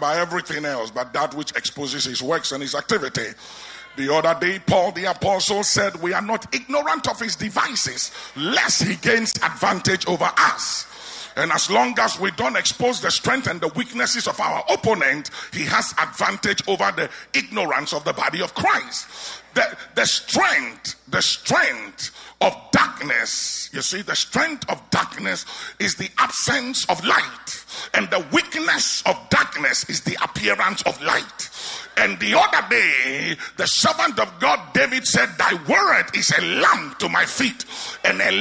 by everything else but that which exposes his works and his activity. The other day, Paul the apostle said, we are not ignorant of his devices, lest he gains advantage over us. And as long as we don't expose the strength and the weaknesses of our opponent, he has advantage over the ignorance of the body of Christ. The strength of darkness, you see, the strength of darkness is the absence of light. And the weakness of darkness is the appearance of light. And the other day, the servant of God David said, thy word is a lamp to my feet and a